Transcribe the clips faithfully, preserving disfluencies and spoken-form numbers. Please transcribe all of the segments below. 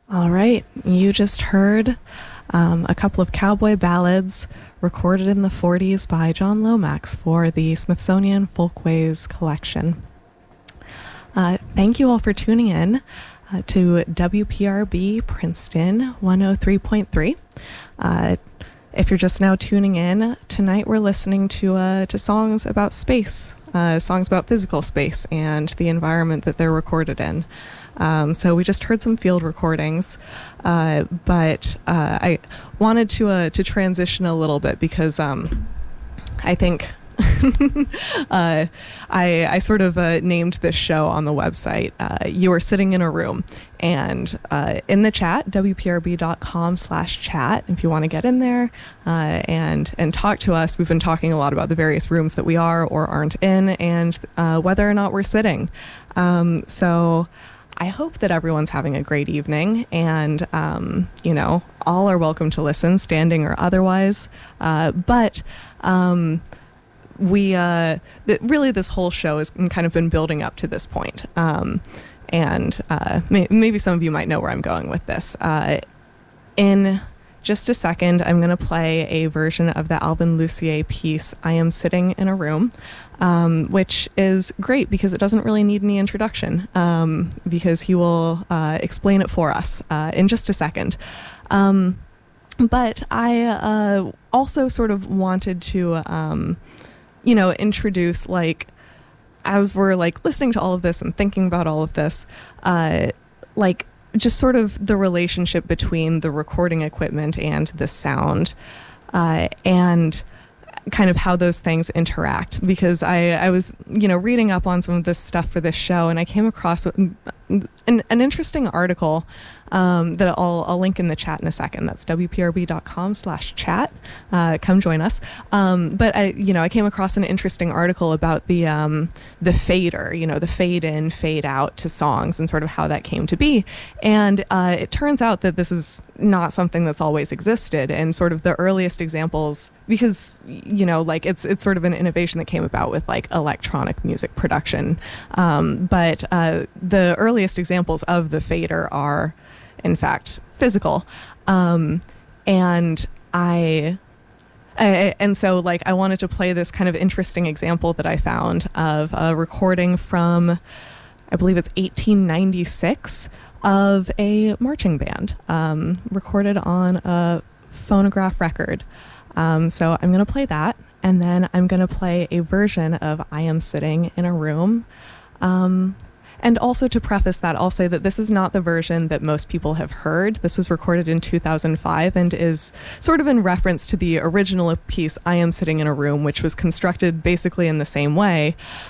All right, you just heard um, a couple of cowboy ballads recorded in the forties by John Lomax for the Smithsonian Folkways Collection. Uh, thank you all for tuning in uh, to W P R B Princeton one oh three point three. Uh, if you're just now tuning in, tonight we're listening to uh, to songs about space, uh, songs about physical space and the environment that they're recorded in. Um, so we just heard some field recordings, uh, but uh, I wanted to uh, to transition a little bit because um, I think uh, I, I sort of uh, named this show on the website, uh, You Are Sitting in a Room. And uh, in the chat, W P R B dot com slash chat, if you want to get in there uh, and, and talk to us. We've been talking a lot about the various rooms that we are or aren't in and uh, whether or not we're sitting. Um, so... I hope that everyone's having a great evening, and, um, you know, all are welcome to listen, standing or otherwise. Uh, but um, we, uh, th- really, this whole show has kind of been building up to this point. Um, and uh, may- maybe some of you might know where I'm going with this. Uh, in just a second, I'm going to play a version of the Alvin Lucier piece, I Am Sitting in a Room, um, which is great because it doesn't really need any introduction, um, because he will uh, explain it for us uh, in just a second. Um, but I uh, also sort of wanted to, um, you know, introduce, like, as we're, like, listening to all of this and thinking about all of this, uh, like, just sort of the relationship between the recording equipment and the sound, uh, and kind of how those things interact. Because I, I was, you know, reading up on some of this stuff for this show, and I came across an, an interesting article um, that I'll, I'll link in the chat in a second. That's W P R B dot com slash chat. Uh, come join us. Um, but I, you know, I came across an interesting article about the um, the fader, you know, the fade in, fade out to songs and sort of how that came to be. And uh, it turns out that this is not something that's always existed. And sort of the earliest examples, because, you know, like it's it's sort of an innovation that came about with like electronic music production. Um, but uh, the earliest examples of the fader are, in fact, physical. Um, and I, I, and so like I wanted to play this kind of interesting example that I found of a recording from, I believe it's eighteen ninety-six, of a marching band, um, recorded on a phonograph record. Um, so I'm going to play that, and then I'm going to play a version of I Am Sitting in a Room. Um, And also to preface that, I'll say that this is not the version that most people have heard. This was recorded in two thousand five and is sort of in reference to the original piece, I Am Sitting in a Room, which was constructed basically in the same way.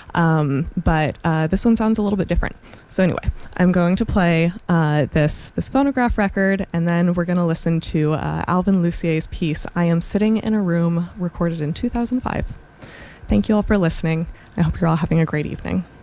Um, but uh, this one sounds a little bit different. So anyway, I'm going to play uh, this, this phonograph record, and then we're going to listen to uh, Alvin Lucier's piece, I Am Sitting in a Room, recorded in two thousand five. Thank you all for listening. I hope you're all having a great evening.